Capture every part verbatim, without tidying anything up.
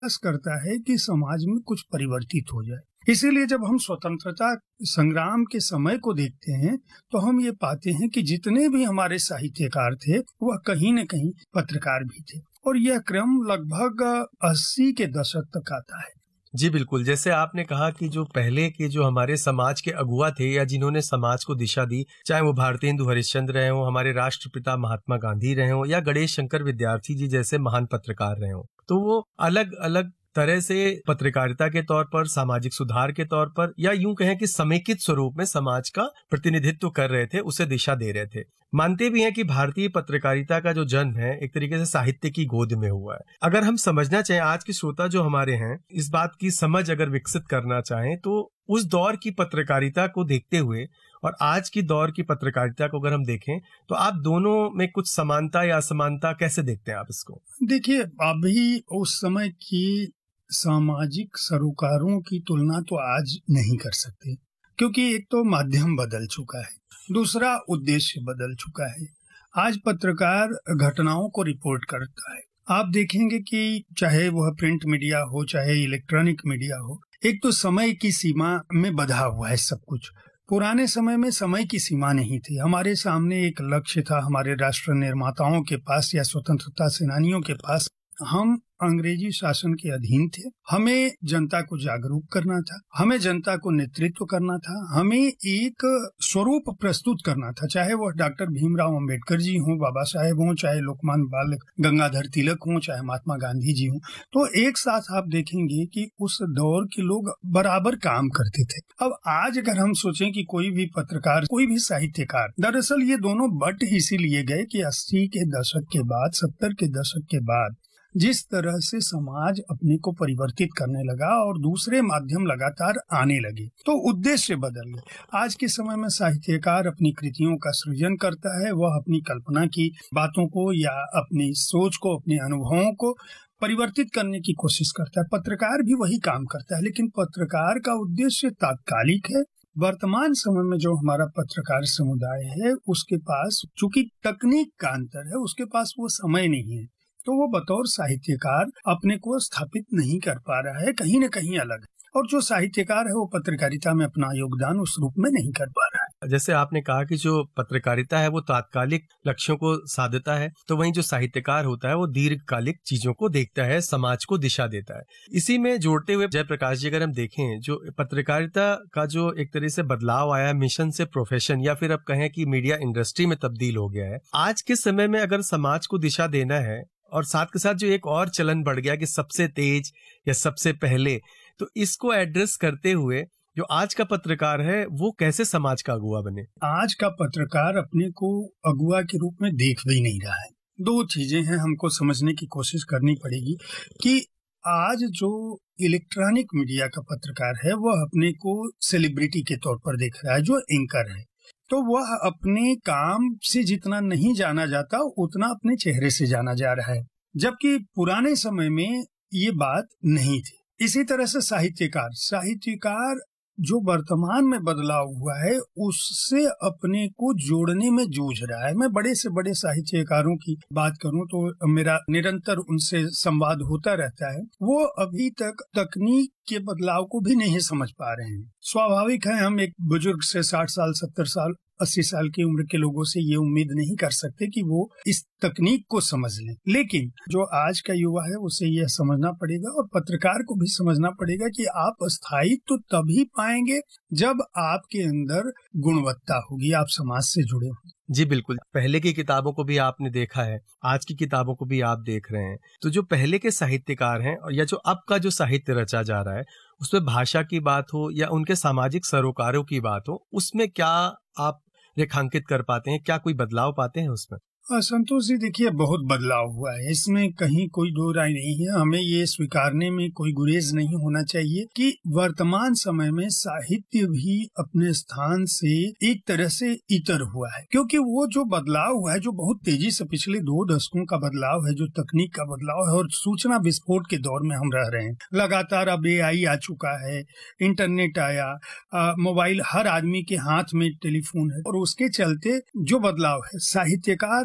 प्रयास करता है कि समाज में कुछ परिवर्तित हो जाए। इसीलिए जब हम स्वतंत्रता संग्राम के समय को देखते हैं तो हम ये पाते हैं कि जितने भी हमारे साहित्यकार थे वह कहीं न कहीं पत्रकार भी थे, और यह क्रम लगभग अस्सी के दशक तक आता है। जी बिल्कुल, जैसे आपने कहा कि जो पहले के जो हमारे समाज के अगुआ थे या जिन्होंने समाज को दिशा दी, चाहे वो भारतेंदु हरिश्चंद्र रहे हों, हमारे राष्ट्रपिता महात्मा गांधी रहे हों या गणेश शंकर विद्यार्थी जी जैसे महान पत्रकार रहे हों, तो वो अलग अलग तरह से पत्रकारिता के तौर पर, सामाजिक सुधार के तौर पर, या यूं कहें कि समेकित स्वरूप में समाज का प्रतिनिधित्व कर रहे थे, उसे दिशा दे रहे थे। मानते भी हैं कि भारतीय पत्रकारिता का जो जन्म है एक तरीके से साहित्य की गोद में हुआ है। अगर हम समझना चाहें, आज के श्रोता जो हमारे हैं इस बात की समझ अगर विकसित करना चाहें, तो उस दौर की पत्रकारिता को देखते हुए और आज की दौर की पत्रकारिता को अगर हम देखें तो आप दोनों में कुछ समानता या असमानता कैसे देखते हैं आप इसको? देखिए, अभी उस समय की सामाजिक सरोकारों की तुलना तो आज नहीं कर सकते, क्योंकि एक तो माध्यम बदल चुका है, दूसरा उद्देश्य बदल चुका है। आज पत्रकार घटनाओं को रिपोर्ट करता है। आप देखेंगे कि चाहे वह प्रिंट मीडिया हो चाहे इलेक्ट्रॉनिक मीडिया हो, एक तो समय की सीमा में बंधा हुआ है सब कुछ। पुराने समय में समय की सीमा नहीं थी। हमारे सामने एक लक्ष्य था, हमारे राष्ट्र निर्माताओं के पास या स्वतंत्रता सेनानियों के पास। हम अंग्रेजी शासन के अधीन थे, हमें जनता को जागरूक करना था, हमें जनता को नेतृत्व करना था, हमें एक स्वरूप प्रस्तुत करना था, चाहे वह डॉक्टर भीमराव अंबेडकर जी हों, बाबा साहेब हों, चाहे लोकमान्य बाल गंगाधर तिलक हों, चाहे महात्मा गांधी जी हों। तो एक साथ आप देखेंगे कि उस दौर के लोग बराबर काम करते थे। अब आज अगर हम सोचें कि कोई भी पत्रकार, कोई भी साहित्यकार, दरअसल ये दोनों बट इसीलिए गए कि अस्सी के दशक के बाद, सत्तर के दशक के बाद जिस तरह से समाज अपने को परिवर्तित करने लगा और दूसरे माध्यम लगातार आने लगे, तो उद्देश्य बदल गए। आज के समय में साहित्यकार अपनी कृतियों का सृजन करता है, वह अपनी कल्पना की बातों को या अपनी सोच को, अपने अनुभवों को परिवर्तित करने की कोशिश करता है। पत्रकार भी वही काम करता है, लेकिन पत्रकार का उद्देश्य तात्कालिक है। वर्तमान समय में जो हमारा पत्रकार समुदाय है उसके पास चूंकि तकनीक का अंतर है, उसके पास वो समय नहीं है, तो वो बतौर साहित्यकार अपने को स्थापित नहीं कर पा रहा है, कहीं न कहीं अलग। और जो साहित्यकार है वो पत्रकारिता में अपना योगदान उस रूप में नहीं कर पा रहा है। जैसे आपने कहा कि जो पत्रकारिता है वो तात्कालिक लक्ष्यों को साधता है, तो वहीं जो साहित्यकार होता है वो दीर्घकालिक चीजों को देखता है, समाज को दिशा देता है। इसी में जोड़ते हुए जयप्रकाश जी, अगर हम देखें जो पत्रकारिता का जो एक तरह से बदलाव आया, मिशन से प्रोफेशन, या फिर अब कहें कि मीडिया इंडस्ट्री में तब्दील हो गया है। आज के समय में अगर समाज को दिशा देना है और साथ के साथ जो एक और चलन बढ़ गया कि सबसे तेज या सबसे पहले, तो इसको एड्रेस करते हुए जो आज का पत्रकार है वो कैसे समाज का अगुआ बने? आज का पत्रकार अपने को अगुआ के रूप में देख भी नहीं रहा है। दो चीजें हैं, हमको समझने की कोशिश करनी पड़ेगी कि आज जो इलेक्ट्रॉनिक मीडिया का पत्रकार है वह अपने को सेलिब्रिटी के तौर पर देख रहा है, जो एंकर है। तो वह अपने काम से जितना नहीं जाना जाता उतना अपने चेहरे से जाना जा रहा है, जबकि पुराने समय में ये बात नहीं थी। इसी तरह से साहित्यकार साहित्यकार जो वर्तमान में बदलाव हुआ है उससे अपने को जोड़ने में जूझ रहा है। मैं बड़े से बड़े साहित्यकारों की बात करूं तो मेरा निरंतर उनसे संवाद होता रहता है। वो अभी तक तकनीक के बदलाव को भी नहीं समझ पा रहे हैं। स्वाभाविक है, हम एक बुजुर्ग से साठ साल, सत्तर साल, अस्सी साल की उम्र के लोगों से ये उम्मीद नहीं कर सकते कि वो इस तकनीक को समझ लें, लेकिन जो आज का युवा है उसे यह समझना पड़ेगा और पत्रकार को भी समझना पड़ेगा कि आप स्थायित्व तो तभी पाएंगे जब आपके अंदर गुणवत्ता होगी, आप समाज से जुड़े होंगे। जी बिल्कुल, पहले की किताबों को भी आपने देखा है, आज की किताबों को भी आप देख रहे हैं, तो जो पहले के साहित्यकार हैं और या जो अब का जो साहित्य रचा जा रहा है उसमें भाषा की बात हो या उनके सामाजिक सरोकारों की बात हो, उसमें क्या आप रेखांकित कर पाते हैं, क्या कोई बदलाव पाते हैं उसमें? संतोष जी, देखिए बहुत बदलाव हुआ है, इसमें कहीं कोई दो राय नहीं है। हमें ये स्वीकारने में कोई गुरेज नहीं होना चाहिए कि वर्तमान समय में साहित्य भी अपने स्थान से एक तरह से इतर हुआ है, क्योंकि वो जो बदलाव हुआ है, जो बहुत तेजी से पिछले दो दशकों का बदलाव है, जो तकनीक का बदलाव है और सूचना विस्फोट के दौर में हम रह रहे हैं। लगातार अब ए आई आ चुका है, इंटरनेट आया, मोबाइल, हर आदमी के हाथ में टेलीफोन है, और उसके चलते जो बदलाव है, साहित्यकार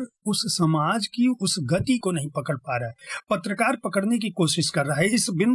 उस समाज की उस गति को नहीं पकड़ पा रहा है। पत्रकार पकड़ने की कोशिश कर रहा है। इस बिंदु